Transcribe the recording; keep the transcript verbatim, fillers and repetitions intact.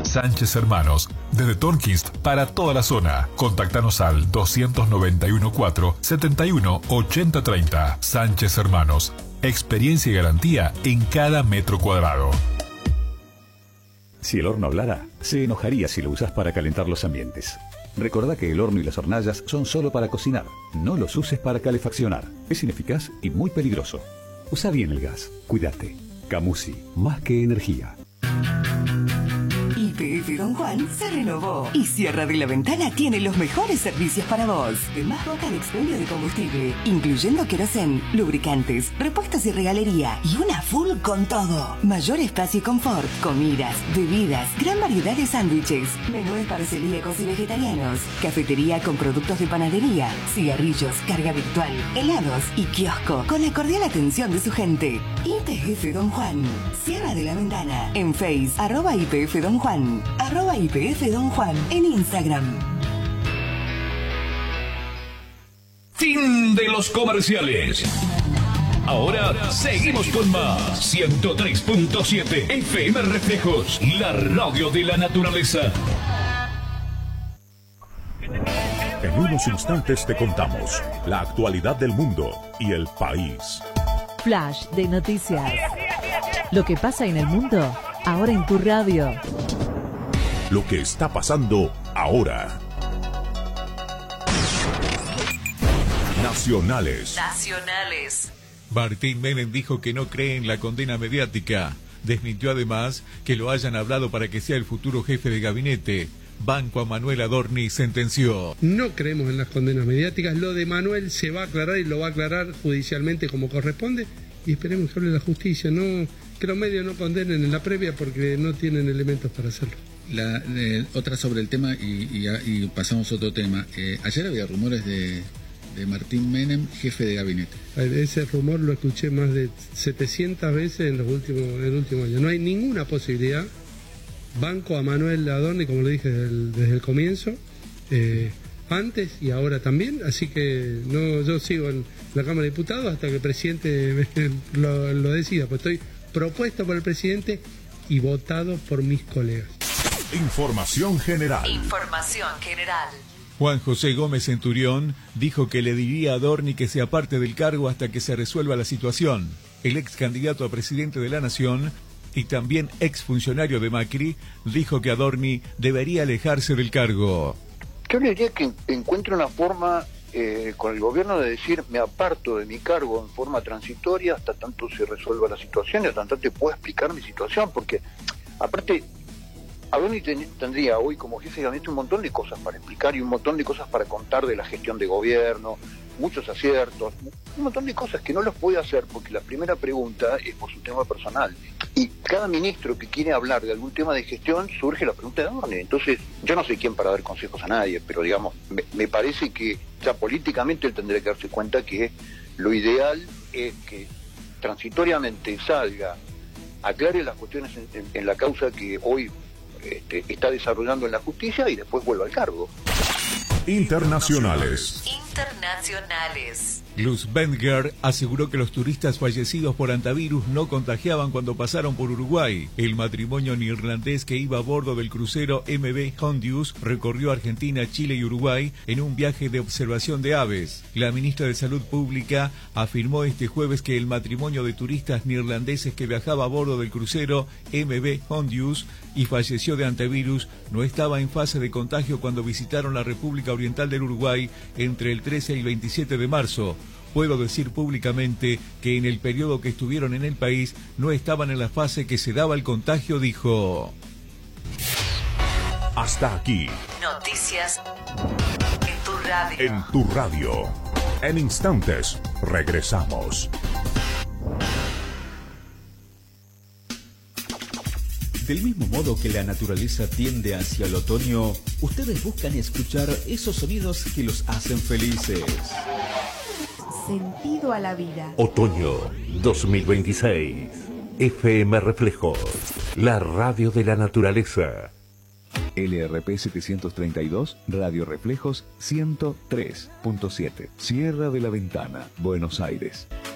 Sánchez Hermanos, desde Tonkinst para toda la zona. Contactanos al dos nueve uno cuatro, siete uno, ocho cero tres cero. Sánchez Hermanos, experiencia y garantía en cada metro cuadrado. Si el horno hablara, se enojaría si lo usas para calentar los ambientes. Recordá que el horno y las hornallas son solo para cocinar. No los uses para calefaccionar. Es ineficaz y muy peligroso. Usa bien el gas. Cuídate. Camusi, más que energía. Y P F Don Juan se renovó y Sierra de la Ventana tiene los mejores servicios para vos. Más boca de expendio de combustible, incluyendo querosén, lubricantes, repuestos y regalería y una full con todo. Mayor espacio y confort, comidas, bebidas, gran variedad de sándwiches, menúes para celíacos y vegetarianos, cafetería con productos de panadería, cigarrillos, carga virtual, helados y kiosco con la cordial atención de su gente. Y P F Don Juan, Sierra de la Ventana, en Face, arroba I P F Don Juan. Arroba I P F Don Juan en Instagram. Fin de los comerciales. Ahora seguimos con más. ciento tres punto siete F M Reflejos, la radio de la naturaleza. En unos instantes te contamos la actualidad del mundo y el país. Flash de noticias. Lo que pasa en el mundo, ahora en tu radio. Lo que está pasando ahora. Nacionales. Nacionales. Martín Menem dijo que no cree en la condena mediática. Desmintió además que lo hayan hablado para que sea el futuro jefe de gabinete. Banco a Manuel Adorni sentenció. No creemos en las condenas mediáticas. Lo de Manuel se va a aclarar y lo va a aclarar judicialmente como corresponde. Y esperemos que hable la justicia. No, que los medios no condenen en la previa porque no tienen elementos para hacerlo. La, eh, otra sobre el tema y, y, y pasamos a otro tema. Eh, ayer había rumores de, de Martín Menem, jefe de gabinete. Ese rumor lo escuché más de setecientas veces en los últimos, en el último año. No hay ninguna posibilidad. Banco a Manuel Adorni, como le dije desde el, desde el comienzo, eh, antes y ahora también. Así que no, yo sigo en la Cámara de Diputados hasta que el presidente lo, lo decida. Pues estoy propuesto por el presidente y votado por mis colegas. Información general. Información general. Juan José Gómez Centurión dijo que le diría a Adorni que se aparte del cargo hasta que se resuelva la situación. El ex candidato a presidente de la Nación y también exfuncionario de Macri dijo que Adorni debería alejarse del cargo. Yo le diría que encuentre una forma eh, con el gobierno de decir me aparto de mi cargo en forma transitoria hasta tanto se resuelva la situación y hasta tanto te pueda explicar mi situación, porque aparte Adorni ten, tendría hoy como jefe de gabinete un montón de cosas para explicar y un montón de cosas para contar de la gestión de gobierno, muchos aciertos, un montón de cosas que no los puede hacer porque la primera pregunta es por su tema personal. Y cada ministro que quiere hablar de algún tema de gestión surge la pregunta de Adorni. Entonces, yo no soy quien para dar consejos a nadie, pero digamos, me, me parece que ya políticamente él tendría que darse cuenta que lo ideal es que transitoriamente salga, aclare las cuestiones en, en, en la causa que hoy este, está desarrollando en la justicia y después vuelva al cargo. Internacionales. Internacionales. Luz Bendger aseguró que los turistas fallecidos por antivirus no contagiaban cuando pasaron por Uruguay. El matrimonio neerlandés que iba a bordo del crucero M V Hondius recorrió Argentina, Chile y Uruguay en un viaje de observación de aves. La ministra de Salud Pública afirmó este jueves que el matrimonio de turistas neerlandeses que viajaba a bordo del crucero M V Hondius y falleció de antivirus no estaba en fase de contagio cuando visitaron la República Oriental del Uruguay entre el trece y el veintisiete de marzo. Puedo decir públicamente que en el periodo que estuvieron en el país no estaban en la fase que se daba el contagio, dijo. Hasta aquí. Noticias en tu radio. En tu radio. En instantes, regresamos. Del mismo modo que la naturaleza tiende hacia el otoño, ustedes buscan escuchar esos sonidos que los hacen felices. Sentido a la vida. Otoño dos mil veintiséis. F M Reflejos, la radio de la naturaleza. L R P setecientos treinta y dos, Radio Reflejos ciento tres punto siete. Sierra de la Ventana, Buenos Aires.